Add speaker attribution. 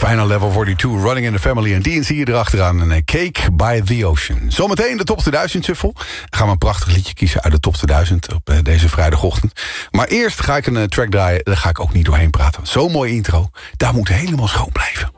Speaker 1: Bijna level 42, Running in the Family en DNC erachteraan. En Cake by the Ocean. Zometeen de Top 2000 Shuffle. Gaan we een prachtig liedje kiezen uit de Top 2000 op deze vrijdagochtend. Maar eerst ga ik een track draaien. Daar ga ik ook niet doorheen praten. Zo'n mooie intro. Daar moet helemaal schoon blijven.